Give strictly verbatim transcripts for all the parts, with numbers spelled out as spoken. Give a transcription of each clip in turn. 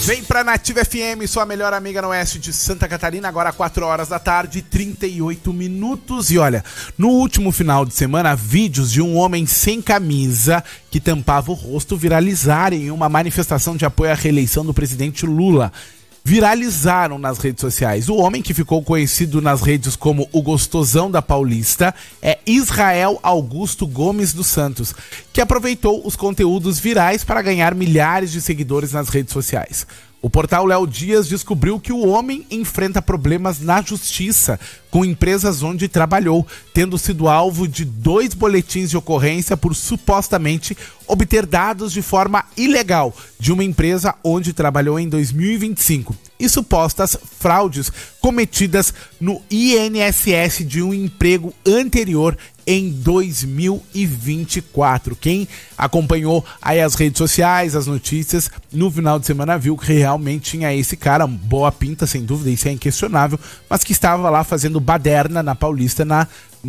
Vem pra Nativa F M, sua melhor amiga no oeste de Santa Catarina, agora quatro horas da tarde, trinta e oito minutos. E olha, no último final de semana, vídeos de um homem sem camisa que tampava o rosto viralizaram em uma manifestação de apoio à reeleição do presidente Lula. Viralizaram nas redes sociais. O homem, que ficou conhecido nas redes como o Gostosão da Paulista, é Israel Augusto Gomes dos Santos, que aproveitou os conteúdos virais para ganhar milhares de seguidores nas redes sociais. O portal Léo Dias descobriu que o homem enfrenta problemas na justiça com empresas onde trabalhou, tendo sido alvo de dois boletins de ocorrência por supostamente obter dados de forma ilegal de uma empresa onde trabalhou em dois mil e vinte e cinco e supostas fraudes cometidas no I N S S de um emprego anterior em dois mil e vinte e quatro. Quem acompanhou aí as redes sociais, as notícias, no final de semana viu que realmente tinha esse cara, boa pinta, sem dúvida, isso é inquestionável, mas que estava lá fazendo baderna na Paulista na,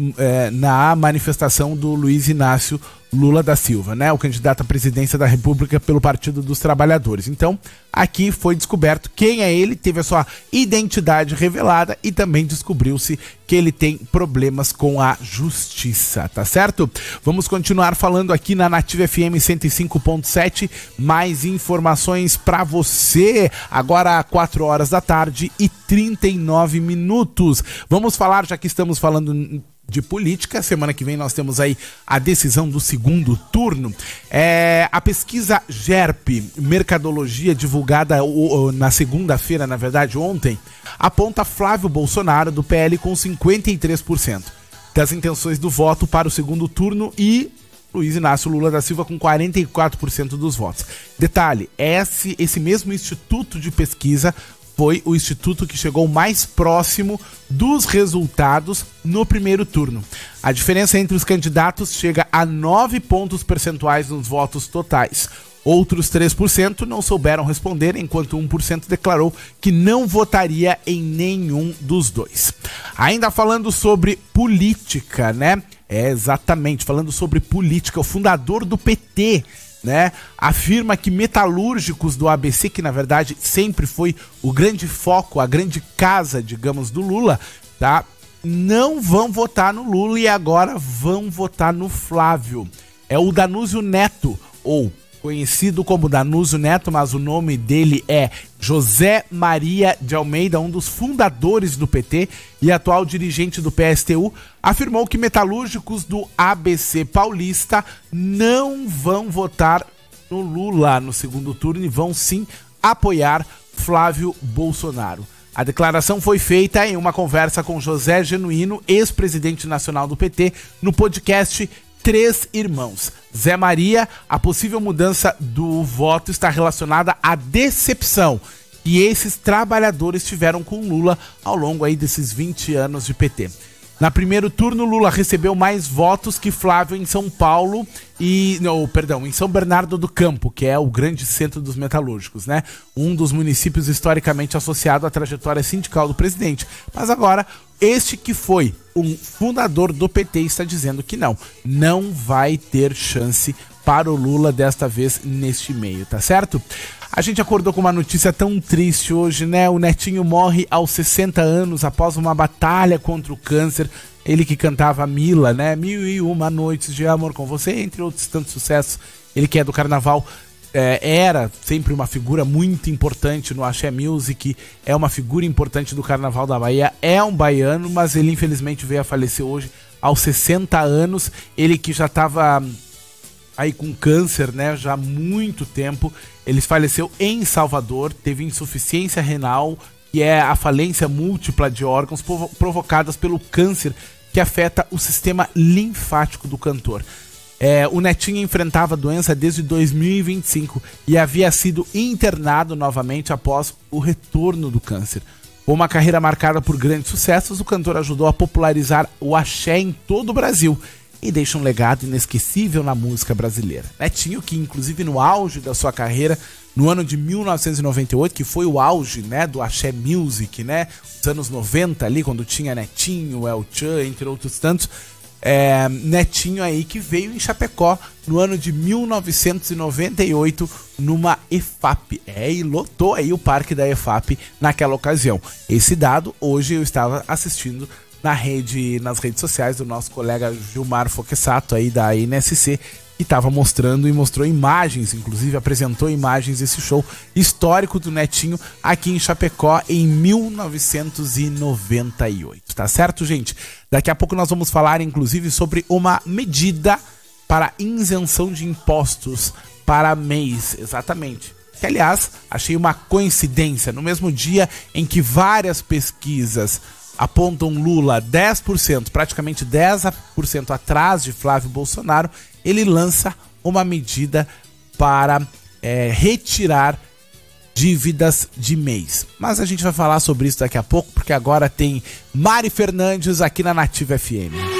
é, na manifestação do Luiz Inácio Lula da Silva, né? O candidato à presidência da República pelo Partido dos Trabalhadores. Então, aqui foi descoberto quem é ele, teve a sua identidade revelada e também descobriu-se que ele tem problemas com a justiça, tá certo? Vamos continuar falando aqui na Nativa F M cento e cinco ponto sete, mais informações para você, agora quatro horas da tarde e trinta e nove minutos. Vamos falar, já que estamos falando de política, semana que vem nós temos aí a decisão do segundo turno. É, a pesquisa G E R P Mercadologia, divulgada o, na segunda-feira, na verdade ontem, aponta Flávio Bolsonaro do P L com cinquenta e três por cento das intenções do voto para o segundo turno e Luiz Inácio Lula da Silva com quarenta e quatro por cento dos votos. Detalhe, esse, esse mesmo instituto de pesquisa foi o instituto que chegou mais próximo dos resultados no primeiro turno. A diferença entre os candidatos chega a nove pontos percentuais nos votos totais. Outros três por cento não souberam responder, enquanto um por cento declarou que não votaria em nenhum dos dois. Ainda falando sobre política, né? É, exatamente, falando sobre política, o fundador do P T, né, afirma que metalúrgicos do A B C, que na verdade sempre foi o grande foco, a grande casa, digamos, do Lula, tá, não vão votar no Lula e agora vão votar no Flávio. É o Danúzio Neto, ou conhecido como Danúzio Neto, mas o nome dele é José Maria de Almeida, um dos fundadores do P T e atual dirigente do P S T U, afirmou que metalúrgicos do A B C paulista não vão votar no Lula no segundo turno e vão sim apoiar Flávio Bolsonaro. A declaração foi feita em uma conversa com José Genuíno, ex-presidente nacional do P T, no podcast Três Irmãos. Zé Maria, a possível mudança do voto está relacionada à decepção que esses trabalhadores tiveram com Lula ao longo aí desses vinte anos de P T. Na primeiro turno, Lula recebeu mais votos que Flávio em São Paulo e, não, perdão, em São Bernardo do Campo, que é o grande centro dos metalúrgicos, né? Um dos municípios historicamente associado à trajetória sindical do presidente. Mas agora, este que foi um fundador do P T está dizendo que não, não vai ter chance para o Lula desta vez neste meio, tá certo? A gente acordou com uma notícia tão triste hoje, né? O Netinho morre aos sessenta anos após uma batalha contra o câncer. Ele que cantava Mila, né? Mil e uma noites de amor com você, entre outros tantos sucessos. Ele que é do carnaval, é, era sempre uma figura muito importante no Axé Music, é uma figura importante do carnaval da Bahia, é um baiano, mas ele infelizmente veio a falecer hoje aos sessenta anos. Ele que já estava aí com câncer, né, já há muito tempo. Ele faleceu em Salvador, teve insuficiência renal, que é a falência múltipla de órgãos provo- provocadas pelo câncer que afeta o sistema linfático do cantor. É, o Netinho enfrentava a doença desde dois mil e vinte e cinco e havia sido internado novamente após o retorno do câncer. Com uma carreira marcada por grandes sucessos, o cantor ajudou a popularizar o axé em todo o Brasil e deixa um legado inesquecível na música brasileira. Netinho, que inclusive no auge da sua carreira, no ano de mil novecentos e noventa e oito, que foi o auge, né, do Axé Music, né, os anos noventa ali, quando tinha Netinho, El Chan, entre outros tantos, é, Netinho aí que veio em Chapecó no ano de mil novecentos e noventa e oito numa E F A P. É, e lotou aí o parque da E F A P naquela ocasião. Esse dado, hoje eu estava assistindo na rede, nas redes sociais do nosso colega Gilmar Foquessato aí da N S C, que estava mostrando e mostrou imagens, inclusive apresentou imagens desse show histórico do Netinho aqui em Chapecó em mil novecentos e noventa e oito, tá certo, gente? Daqui a pouco nós vamos falar, inclusive, sobre uma medida para isenção de impostos para mês, exatamente. Que, aliás, achei uma coincidência, no mesmo dia em que várias pesquisas apontam Lula dez por cento, praticamente dez por cento atrás de Flávio Bolsonaro, ele lança uma medida para é, retirar dívidas de mês. Mas a gente vai falar sobre isso daqui a pouco, porque agora tem Mari Fernandes aqui na Nativa F M.